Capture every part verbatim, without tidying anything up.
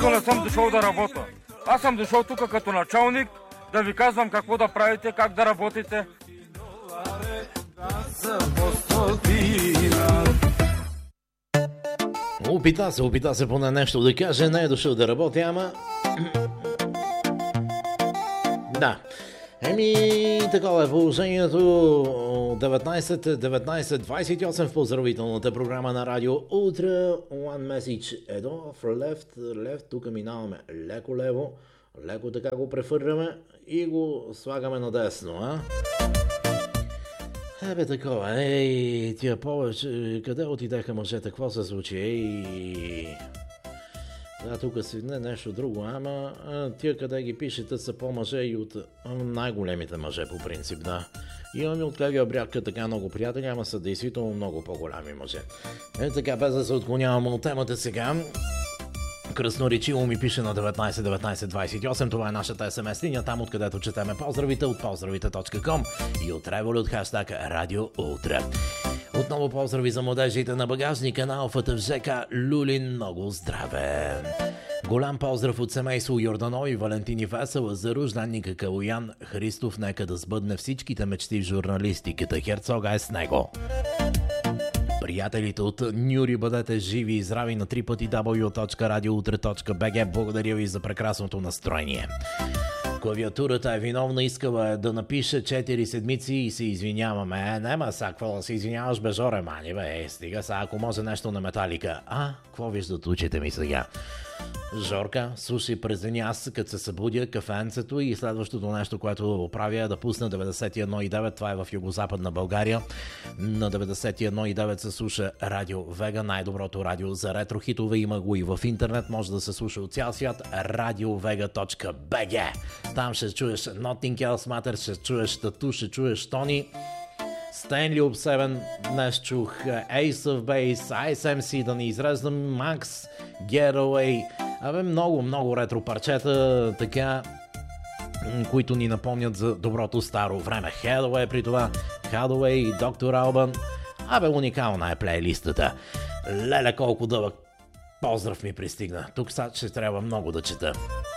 Не съм дошъл да работя. Аз съм дошъл тук като началник да ви казвам какво да правите, как да работите. Опита се, опита се поне нещо да каже, не е дошъл да работи, ама... Да. Еми, такова е положението. деветнайсет деветнайсет двайсет и осем в поздравителната програма на Радио Утре. One message едно for left, left. Тук минаваме леко лево, леко така го префърляме и го слагаме надесно, а? Ебе, такова, ей, тия повече, къде отидеха мъжете, какво се случи, ей... Да, тук си не нещо друго, ама а, тия къде ги пишете са по-мъже и от а, най-големите мъже по принцип, да. Имаме от левия бряг така много приятели, ама са действително много по-голями мъже. Е така, без да се отклоняваме от темата сега, красноречиво ми пише на деветнайсет деветнайсет двайсет и осем, това е нашата ес ем ес линия, там откъдето четеме поздравите от поздравите точка ком и от Revolut хаштаг Радио Утре. Отново поздрави за младежите на багажника на Алфата в ЖК Люлин. Много здраве! Голям поздрав от семейство Йорданови, Валентини Весела, за рожденника Калоян Христов. Нека да сбъдне всичките мечти в журналистиката. Херцога е с него. Приятелите от Нюри, бъдете живи и здрави на три пъти дабъл ю точка радиоутре точка би джи. Благодаря ви за прекрасното настроение. Клавиатурата е виновна, искала е да напише четири седмици и се извиняваме. Е, нема са, какво да се извиняваш бе, Жоре, мани, бе, е, стига са, ако може нещо на Металика. А, какво виждат очите ми сега? Жорка, слушай през деня, аз като се събудя кафенцето и следващото нещо, което правя е да пусна деветдесет и едно и девет, това е в югозападна България. На деветдесет и едно и девет се слуша Радио Вега, най-доброто радио за ретро-хитове, има го и в интернет, може да се слуша от цял свят, радиовега точка би джи. Там ще чуеш Nothing Else Matters, ще чуеш Тату, ще чуеш Тони, Стенли Обсебен, днес чух Ace of Base, ай ес ем си, да не изреждам, Max, Getaway, абе много, много ретро парчета, така, които ни напомнят за доброто старо време. Hathaway при това, Hathaway и доктор Албан, абе уникална е плейлистата. Леле колко дълъг поздрав ми пристигна, тук сега ще трябва много да чета.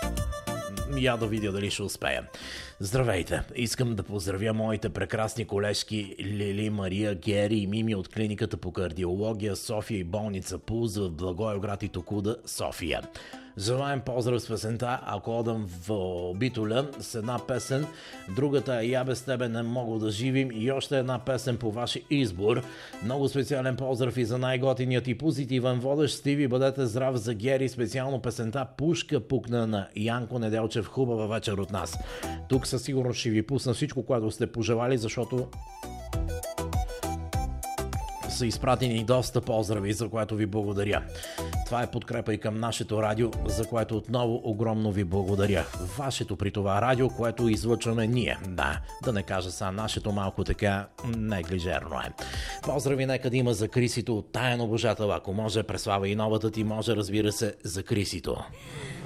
Я да видя дали ще успея. Здравейте! Искам да поздравя моите прекрасни колежки Лили, Мария, Гери и Мими от клиниката по кардиология София и болница Пулз в Благоевград и Токуда, София. Желаем поздрав с песента "Ако одам в Битоля" с една песен, другата е "Я без тебе не мога да живим" и още една песен по ваш избор. Много специален поздрав и за най-готиният и позитивен водещ Стиви, бъдете здрав, за Гери специално песента "Пушка пукна" на Янко Неделчев. Хубава вечер от нас. Тук със сигурност ще ви пусна всичко, което сте пожелали, защото са изпратени доста поздрави, за което ви благодаря. Това е подкрепа и към нашето радио, за което отново огромно ви благодаря. Вашето при това радио, което излъчваме ние. Да, да не кажа са, нашето малко така неглижерно е. Поздрави нека да има за Крисито, таен обожател, ако може, преслава и новата ти, може, разбира се, за Крисито.